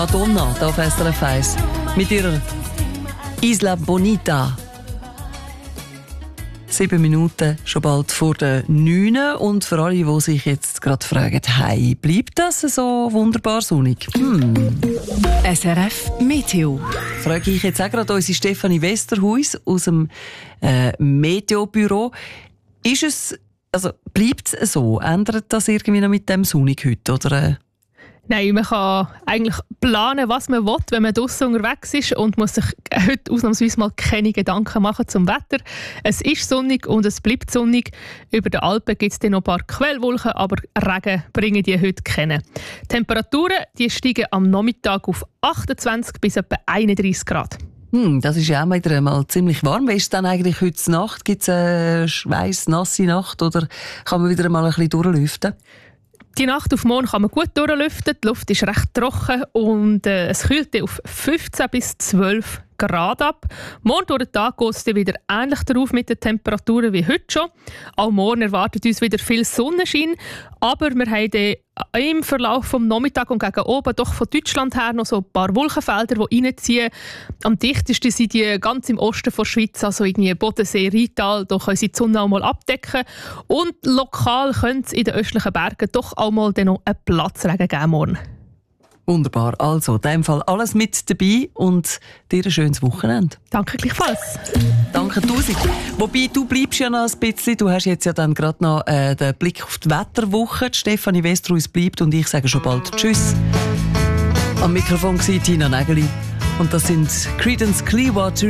Madonna, da auf SRF 1, mit ihrer Isla Bonita. 7 Minuten, schon bald vor der 9. Und für alle, die sich jetzt gerade fragen, hey, bleibt das so wunderbar sonnig? SRF Meteo. Frage ich jetzt auch gerade unsere Stefanie Westerhuis aus dem Meteobüro. Bleibt es so? Ändert das irgendwie noch mit dem Sonnig heute? Oder? Nein, man kann eigentlich planen, was man will, wenn man draussen unterwegs ist und muss sich heute ausnahmsweise mal keine Gedanken machen zum Wetter. Es ist sonnig und es bleibt sonnig. Über den Alpen gibt es dann noch ein paar Quellwolken, aber Regen bringen die heute keine. Die Temperaturen die steigen am Nachmittag auf 28 bis etwa 31 Grad. Das ist ja auch wieder mal ziemlich warm. Wie ist es dann eigentlich heute Nacht? Gibt es eine schweißnasse Nacht oder kann man wieder mal ein bisschen durchlüften? Die Nacht auf morgen kann man gut durchlüften. Die Luft ist recht trocken und es kühlt auf 15 bis 12 Grad ab. Morgen durch den Tag geht es wieder ähnlich darauf mit den Temperaturen wie heute schon. Auch morgen erwartet uns wieder viel Sonnenschein, aber wir haben im Verlauf des Nachmittags und gegen oben doch von Deutschland her noch so ein paar Wolkenfelder, die reinziehen. Am dichtesten sind die ganz im Osten der Schweiz, also irgendwie Bodensee, Rheintal. Da können sie die Sonne auch mal abdecken. Und lokal könnte es in den östlichen Bergen doch auch mal noch einen Platzregen geben morgen. Wunderbar. Also, in diesem Fall alles mit dabei und dir ein schönes Wochenende. Danke gleichfalls. Danke tausend. Wobei, du bleibst ja noch ein bisschen. Du hast jetzt ja dann gerade noch den Blick auf die Wetterwoche. Die Stefanie Westerhuis bleibt und ich sage schon bald Tschüss. Am Mikrofon war Tina Nägeli und das sind Creedence Clearwater